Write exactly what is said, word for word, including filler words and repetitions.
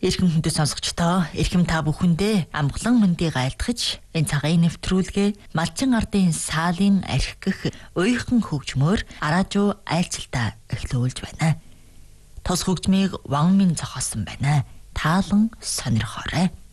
Эрхэм хүндэт сонсогчдоо, эрхэм та бүхэндээ амглан мэндийг айлтгаж, энэ цагаан нэвтрүүлгээ Малчин ардын саалын архи гэх уйхан хөгжмөөр араажуу айлцалтаа эхлүүлж байна. Тос хөгжмийг Ван Минь зохиосон байна. Таалан сонирхоорой.